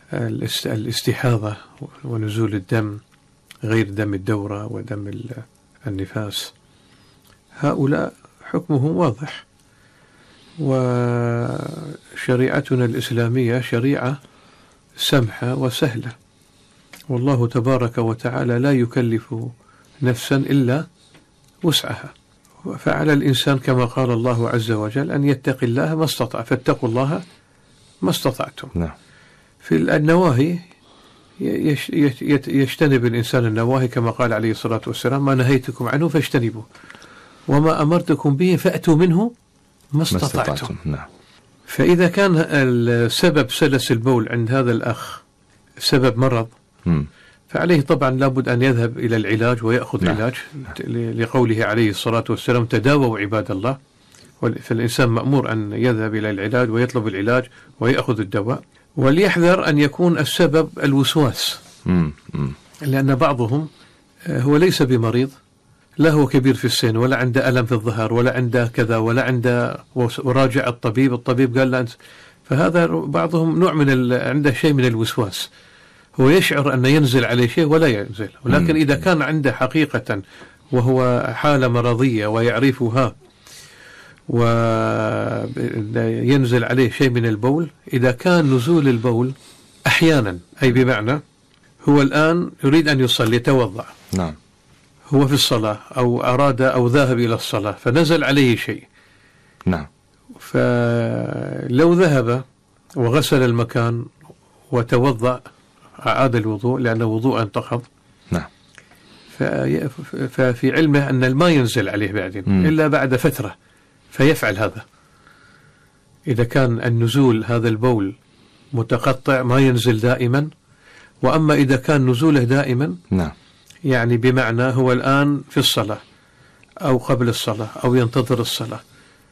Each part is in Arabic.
الاستحاضة ونزول الدم غير دم الدورة ودم النفاس، هؤلاء حكمهم واضح. وشريعتنا الإسلامية شريعة سمحة وسهلة، والله تبارك وتعالى لا يكلف نفسا إلا وسعها، فعلى الإنسان كما قال الله عز وجل أن يتقي الله ما استطاع، فاتقوا الله ما استطعتم. نعم. في النواهي يجتنب الإنسان النواهي كما قال عليه الصلاة والسلام: ما نهيتكم عنه فاجتنبوه وما أمرتكم به فأتوا منه ما استطعتم. نعم. فإذا كان السبب سلس البول عند هذا الأخ سبب مرض، فعليه طبعا لابد أن يذهب إلى العلاج ويأخذ علاج، لقوله عليه الصلاة والسلام: تداووا عباد الله. فالإنسان مأمور أن يذهب إلى العلاج ويطلب العلاج ويأخذ الدواء، وليحذر أن يكون السبب الوسواس، لأن بعضهم هو ليس بمريض، لا هو كبير في السن ولا عنده ألم في الظهر ولا عنده كذا ولا عنده، وراجع الطبيب قال له أنت، فهذا بعضهم نوع من عنده شيء من الوسواس، هو يشعر أن ينزل عليه شيء ولا ينزل. ولكن إذا كان عنده حقيقة وهو حالة مرضية ويعرفها وينزل عليه شيء من البول، إذا كان نزول البول أحيانا، أي بمعنى هو الآن يريد أن يصلي يتوضأ، نعم، هو في الصلاة أو أراد أو ذهب إلى الصلاة فنزل عليه شيء، نعم، فلو ذهب وغسل المكان وتوضأ أعاد الوضوء لأنه وضوء انتقض، نعم، ففي علمه أن الماء ينزل عليه بعدين إلا بعد فترة، فيفعل هذا. إذا كان النزول هذا البول متقطع ما ينزل دائما، وأما إذا كان نزوله دائما، نعم، يعني بمعنى هو الآن في الصلاة أو قبل الصلاة أو ينتظر الصلاة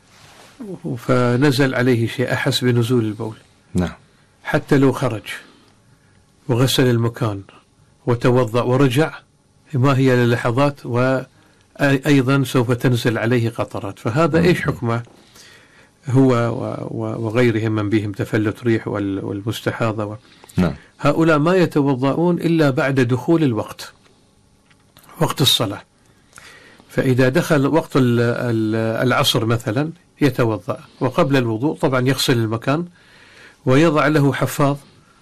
فنزل عليه شيء أحس بنزول البول، نعم، حتى لو خرج وغسل المكان وتوضأ ورجع ما هي للحظات وأيضا سوف تنزل عليه قطرات، فهذا إيش حكمه هو وغيرهم من بهم تفلت ريح والمستحاضة نعم. هؤلاء ما يتوضؤون إلا بعد دخول الوقت، وقت الصلاة. فإذا دخل وقت العصر مثلا يتوضأ، وقبل الوضوء طبعا يغسل المكان ويضع له حفاظ،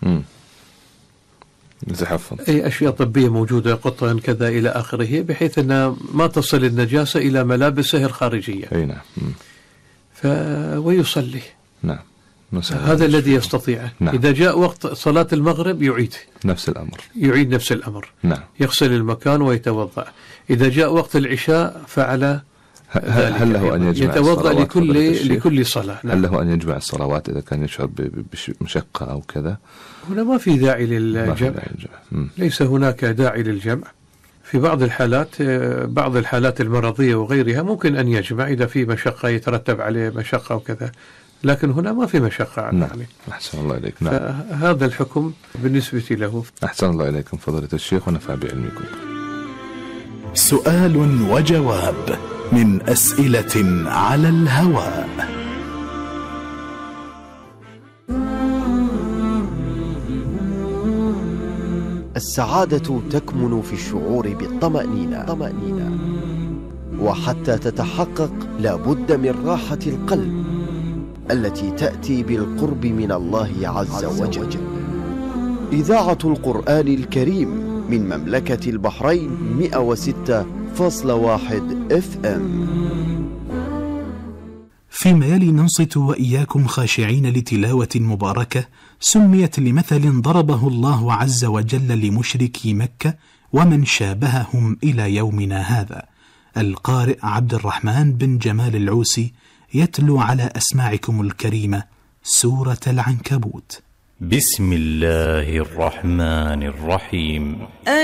يتحفظ أي أشياء طبية موجودة، قطن كذا إلى آخره، بحيث أن ما تصل النجاسة إلى ملابسه الخارجية. أي نعم. ويصلي. نعم. هذا الذي يستطيعه. نعم. إذا جاء وقت صلاة المغرب يعيد نفس الأمر. نعم. يغسل المكان ويتوضأ. إذا جاء وقت العشاء فعل هل له أن يجمع يتوضأ لكل صلاة. نعم. هل له أن يجمع الصلوات إذا كان يشعر بمشقة أو كذا؟ هنا ما في داعي للجمع. ليس هناك داعي للجمع. في بعض الحالات المرضية وغيرها ممكن أن يجمع إذا في مشقة يترتب عليه مشقة وكذا، لكن هنا ما في مشقة. نعم. أحسن الله إليك. نعم. فهذا الحكم بالنسبة له. أحسن الله إليكم فضيلة الشيخ ونفع بعلمكم. سؤال وجواب من أسئلة على الهواء. السعادة تكمن في الشعور بالطمأنينة، وحتى تتحقق لابد من راحة القلب التي تأتي بالقرب من الله عز وجل. إذاعة القرآن الكريم من مملكة البحرين 106.1 FM. فيما يلي ننصت وإياكم خاشعين لتلاوة مباركة سميت لمثل ضربه الله عز وجل لمشركي مكة ومن شابههم إلى يومنا هذا. القارئ عبد الرحمن بن جمال العوسي يتلو على أسماعكم الكريمة سورة العنكبوت. بسم الله الرحمن الرحيم.